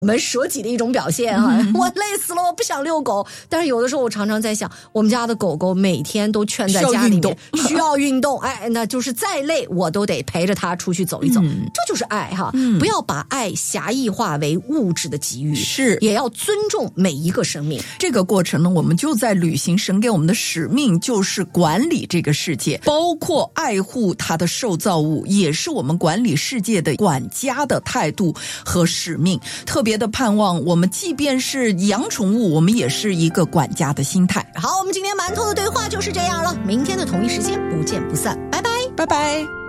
我们舍己的一种表现哈。我累死了，我不想遛狗，但是有的时候我常常在想，我们家的狗狗每天都圈在家里面，需要运动，哎，那就是再累我都得陪着它出去走一走，这就是爱哈。不要把爱狭义化为物质的给予， 是， 也要尊重每一个生命。 这个过程呢，我们就在履行神给我们的使命，就是管理这个世界，包括爱护它的受造物，也是我们管理世界的管家的态度和使命。特别的盼望我们即便是养宠物，我们也是一个管家的心态。 好，我们今天馒头的对话就是这样了，明天的同一时间不见不散，拜拜， 拜拜。